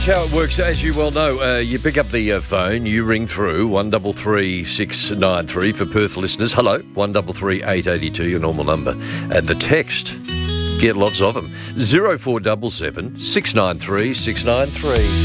How it works, as you well know, you pick up the phone, you ring through 133693 for Perth listeners. Hello, 133882, your normal number. And the text, get lots of them, 0477 693 693.